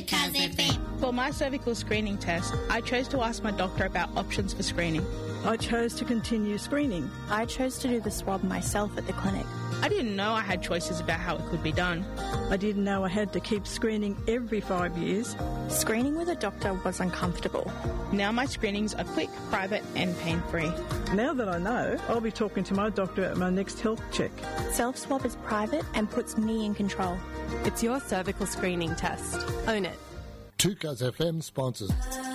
2Cuz FM. For my cervical screening test, I chose to ask my doctor about options for screening. I chose to continue screening. I chose to do the swab myself at the clinic. I didn't know I had choices about how it could be done. I didn't know I had to keep screening every 5 years. Screening with a doctor was uncomfortable. Now my screenings are quick, private and pain-free. Now that I know, I'll be talking to my doctor at my next health check. Self-swab is private and puts me in control. It's your cervical screening test. Own it. 2Cuz FM sponsors.